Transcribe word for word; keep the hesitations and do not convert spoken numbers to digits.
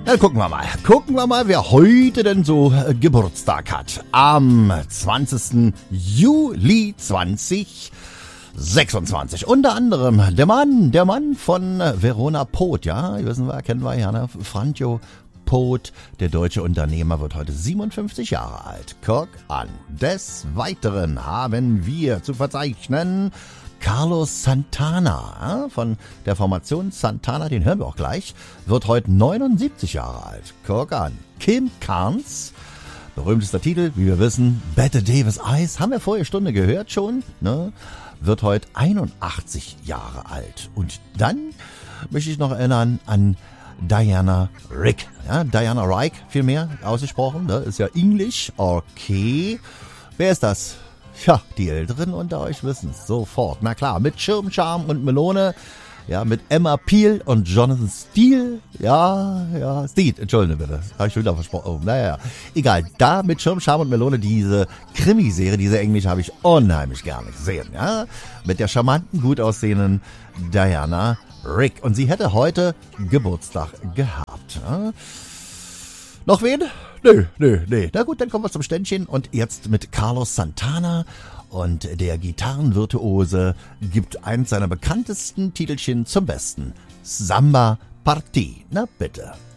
Dann gucken wir mal. Gucken wir mal, wer heute denn so äh, Geburtstag hat. Am zwanzigsten Juli zweitausendsechsundzwanzig. Unter anderem der Mann, der Mann von äh, Verona Poth, ja, wissen wir, kennen wir ja, ne? Franjo Poth, der deutsche Unternehmer, wird heute siebenundfünfzig Jahre alt. Guck an. Des Weiteren haben wir zu verzeichnen Carlos Santana, ja, von der Formation Santana, den hören wir auch gleich, wird heute neunundsiebzig Jahre alt. Guck an. Kim Carnes, berühmtester Titel, wie wir wissen, Bette Davis Eyes, haben wir vorige Stunde gehört schon, ne? Wird heute einundachtzig Jahre alt. Und dann möchte ich noch erinnern an Diana Rick. Ja, Diana Rick, vielmehr ausgesprochen, ne? Ist ja Englisch, okay. Wer ist das? Ja, die Älteren unter euch wissen es sofort. Na klar, mit Schirm, Charme und Melone. Ja, mit Emma Peel und Jonathan Steele. Ja, ja, Steele, entschuldige bitte. Habe ich schon wieder versprochen. Oh, naja, egal. Da mit Schirm, Charme und Melone, diese Krimiserie, diese Englisch habe ich unheimlich gerne gesehen. Ja, mit der charmanten, gut aussehenden Diana Rick. Und sie hätte heute Geburtstag gehabt. Ja. Noch wen? Nö, nö, nö. Na gut, dann kommen wir zum Ständchen und jetzt mit Carlos Santana und der Gitarrenvirtuose gibt eins seiner bekanntesten Titelchen zum Besten. Samba Party. Na bitte.